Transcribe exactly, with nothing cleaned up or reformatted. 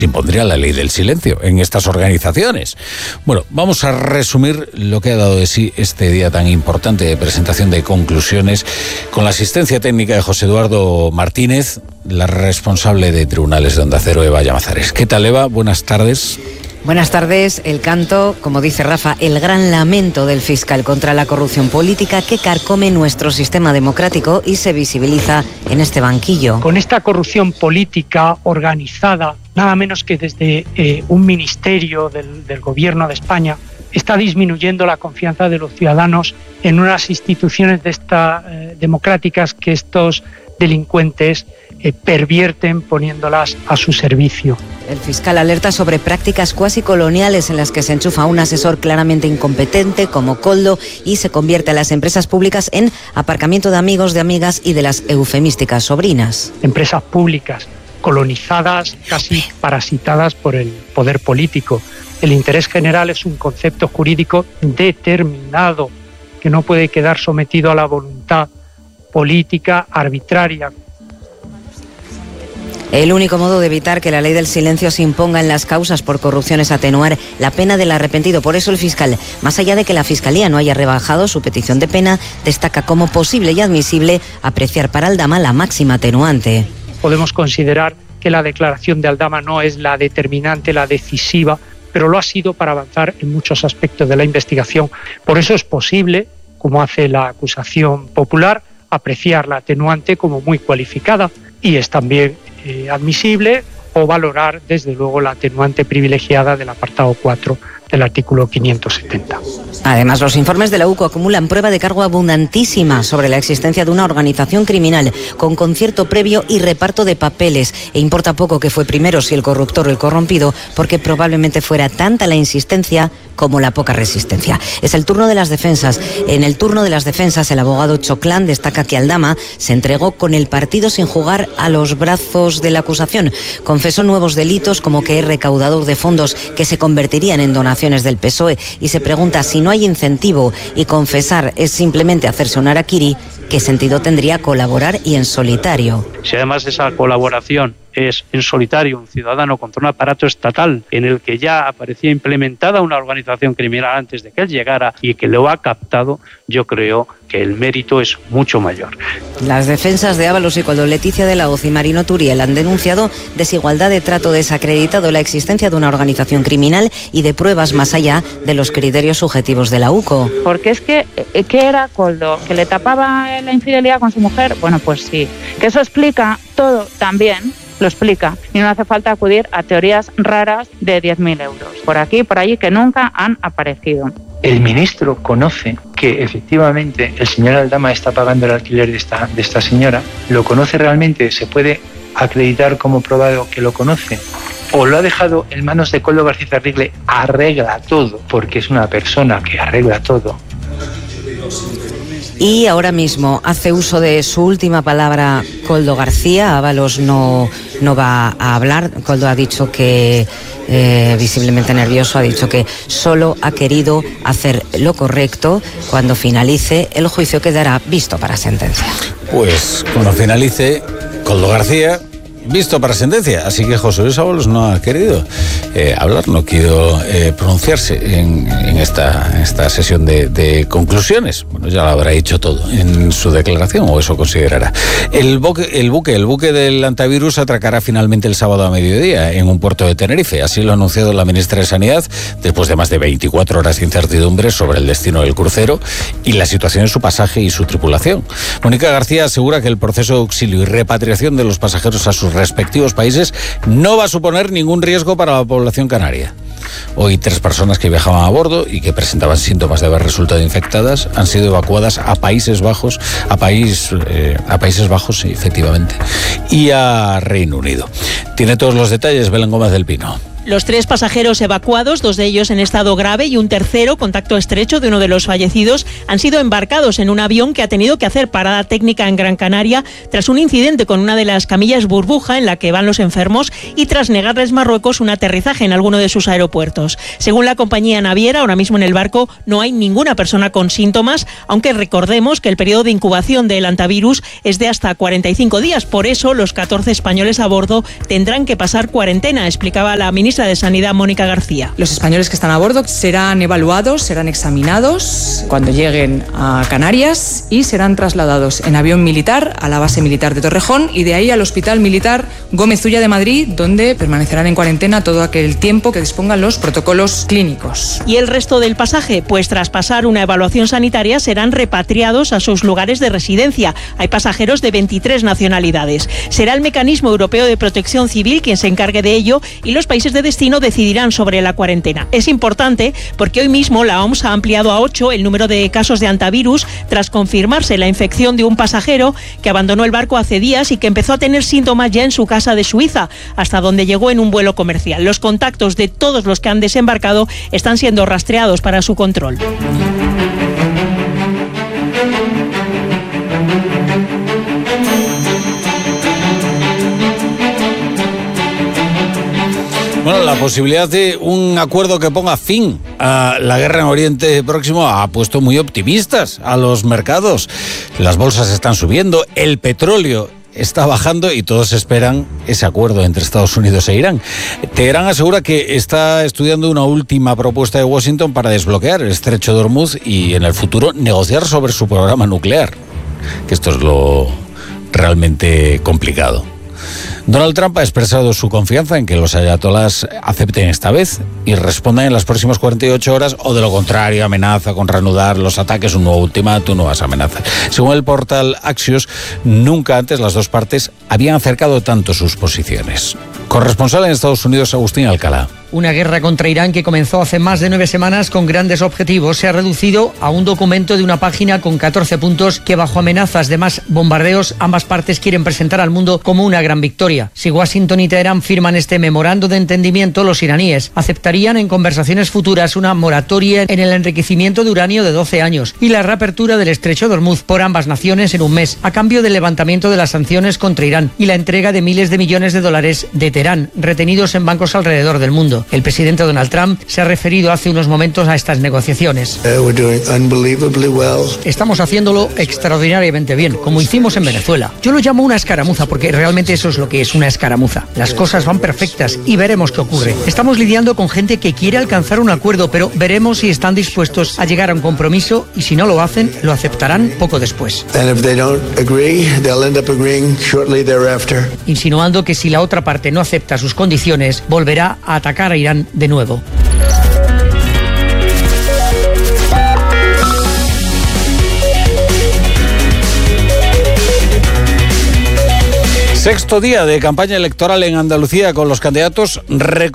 impondría la ley del silencio en estas organizaciones. Bueno, vamos a resumir lo que ha dado de sí este día tan importante de presentación de conclusiones con la asistencia técnica de José Eduardo Martínez, la responsable de Tribunales de Onda Cero, Eva Llamazares. ¿Qué tal, Eva? Buenas tardes. Buenas tardes. El canto, como dice Rafa, el gran lamento del fiscal contra la corrupción política que carcome nuestro sistema democrático y se visibiliza en este banquillo. Con esta corrupción política organizada, nada menos que desde eh, un ministerio del, del gobierno de España, está disminuyendo la confianza de los ciudadanos en unas instituciones de esta, eh, democráticas que estos delincuentes eh, pervierten poniéndolas a su servicio. El fiscal alerta sobre prácticas cuasi coloniales en las que se enchufa a un asesor claramente incompetente como Koldo y se convierte a las empresas públicas en aparcamiento de amigos, de amigas y de las eufemísticas sobrinas. Empresas públicas colonizadas, casi parasitadas por el poder político. El interés general es un concepto jurídico determinado que no puede quedar sometido a la voluntad política arbitraria. El único modo de evitar que la ley del silencio se imponga en las causas por corrupción es atenuar la pena del arrepentido. Por eso el fiscal, más allá de que la Fiscalía no haya rebajado su petición de pena, destaca como posible y admisible apreciar para Aldama la máxima atenuante. Podemos considerar que la declaración de Aldama no es la determinante, la decisiva, pero lo ha sido para avanzar en muchos aspectos de la investigación. Por eso es posible, como hace la acusación popular, apreciar la atenuante como muy cualificada y es también eh, admisible o valorar desde luego la atenuante privilegiada del apartado cuatro del artículo quinientos setenta. Además, los informes de la U C O acumulan prueba de cargo abundantísima sobre la existencia de una organización criminal con concierto previo y reparto de papeles. E importa poco que fue primero si el corruptor o el corrompido, porque probablemente fuera tanta la insistencia como la poca resistencia. Es el turno de las defensas. En el turno de las defensas, el abogado Choclán destaca que Aldama se entregó con el partido sin jugar a los brazos de la acusación. Confesó nuevos delitos como que es recaudador de fondos que se convertirían en donaciones del P S O E y se pregunta si no hay incentivo y confesar es simplemente hacerse un harakiri, ¿qué sentido tendría colaborar y en solitario? Si además esa colaboración es en solitario, un ciudadano contra un aparato estatal en el que ya aparecía implementada una organización criminal antes de que él llegara y que lo ha captado, yo creo que el mérito es mucho mayor. Las defensas de Ábalos y Koldo, Leticia de la Hoz y Marino Turiel han denunciado desigualdad de trato, desacreditado la existencia de una organización criminal y de pruebas más allá de los criterios subjetivos de la U C O. Porque es que, ¿qué era Koldo? ¿Que le tapaba la infidelidad con su mujer? Bueno, pues sí. Que eso explica todo también. Lo explica y no hace falta acudir a teorías raras de diez mil euros por aquí y por allí que nunca han aparecido. El ministro conoce que efectivamente el señor Aldama está pagando el alquiler de esta, de esta señora, lo conoce realmente, se puede acreditar como probado que lo conoce, o lo ha dejado en manos de Koldo García Zarrigle, arregla todo, porque es una persona que arregla todo. Y ahora mismo hace uso de su última palabra Koldo García. Ábalos no, no va a hablar. Koldo ha dicho que, eh, visiblemente nervioso, ha dicho que solo ha querido hacer lo correcto. Cuando finalice el juicio quedará visto para sentencia. Pues cuando finalice, Koldo García visto para sentencia, así que José Luis Ábalos no ha querido eh, hablar, no ha querido eh, pronunciarse en, en esta, esta sesión de, de conclusiones. Bueno, ya lo habrá dicho todo en su declaración, o eso considerará. El buque, el buque, el buque del antivirus atracará finalmente el sábado a mediodía en un puerto de Tenerife. Así lo ha anunciado la ministra de Sanidad después de más de veinticuatro horas de incertidumbre sobre el destino del crucero y la situación en su pasaje y su tripulación. Mónica García asegura que el proceso de auxilio y repatriación de los pasajeros a sus respectivos países no va a suponer ningún riesgo para la población canaria. Hoy tres personas que viajaban a bordo y que presentaban síntomas de haber resultado infectadas han sido evacuadas a Países Bajos, a país, eh, a Países Bajos, sí, efectivamente, y a Reino Unido. Tiene todos los detalles Belén Gómez del Pino. Los tres pasajeros evacuados, dos de ellos en estado grave y un tercero, contacto estrecho de uno de los fallecidos, han sido embarcados en un avión que ha tenido que hacer parada técnica en Gran Canaria tras un incidente con una de las camillas burbuja en la que van los enfermos y tras negarles Marruecos un aterrizaje en alguno de sus aeropuertos. Según la compañía naviera, ahora mismo en el barco no hay ninguna persona con síntomas, aunque recordemos que el periodo de incubación del hantavirus es de hasta cuarenta y cinco días. Por eso, los catorce españoles a bordo tendrán que pasar cuarentena, explicaba la ministra de Sanidad, Mónica García. Los españoles que están a bordo serán evaluados, serán examinados cuando lleguen a Canarias y serán trasladados en avión militar a la base militar de Torrejón y de ahí al Hospital Militar Gómez Ulla de Madrid, donde permanecerán en cuarentena todo aquel tiempo que dispongan los protocolos clínicos. ¿Y el resto del pasaje? Pues tras pasar una evaluación sanitaria serán repatriados a sus lugares de residencia. Hay pasajeros de veintitrés nacionalidades. Será el Mecanismo Europeo de Protección Civil quien se encargue de ello y los países de destino decidirán sobre la cuarentena. Es importante porque hoy mismo la O M S ha ampliado a ocho el número de casos de hantavirus tras confirmarse la infección de un pasajero que abandonó el barco hace días y que empezó a tener síntomas ya en su casa de Suiza, hasta donde llegó en un vuelo comercial. Los contactos de todos los que han desembarcado están siendo rastreados para su control. Bueno, la posibilidad de un acuerdo que ponga fin a la guerra en Oriente Próximo ha puesto muy optimistas a los mercados. Las bolsas están subiendo, el petróleo está bajando y todos esperan ese acuerdo entre Estados Unidos e Irán. Teherán asegura que está estudiando una última propuesta de Washington para desbloquear el estrecho de Hormuz y en el futuro negociar sobre su programa nuclear, que esto es lo realmente complicado. Donald Trump ha expresado su confianza en que los ayatolás acepten esta vez y respondan en las próximas cuarenta y ocho horas o de lo contrario amenaza con reanudar los ataques, un nuevo ultimátum, nuevas amenazas. Según el portal Axios, nunca antes las dos partes habían acercado tanto sus posiciones. Corresponsal en Estados Unidos, Agustín Alcalá. Una guerra contra Irán que comenzó hace más de nueve semanas con grandes objetivos se ha reducido a un documento de una página con catorce puntos que bajo amenazas de más bombardeos ambas partes quieren presentar al mundo como una gran victoria. Si Washington y Teherán firman este memorando de entendimiento, los iraníes aceptarían en conversaciones futuras una moratoria en el enriquecimiento de uranio de doce años y la reapertura del estrecho de Hormuz por ambas naciones en un mes, a cambio del levantamiento de las sanciones contra Irán y la entrega de miles de millones de dólares de Teherán, retenidos en bancos alrededor del mundo. El presidente Donald Trump se ha referido hace unos momentos a estas negociaciones. Estamos haciéndolo extraordinariamente bien, como hicimos en Venezuela. Yo lo llamo una escaramuza porque realmente eso es lo que es, una escaramuza. Las cosas van perfectas y veremos qué ocurre. Estamos lidiando con gente que quiere alcanzar un acuerdo, pero veremos si están dispuestos a llegar a un compromiso y si no lo hacen, lo aceptarán poco después. Insinuando que si la otra parte no acepta sus condiciones, volverá a atacar a Irán de nuevo. Sexto día de campaña electoral en Andalucía con los candidatos recorriendo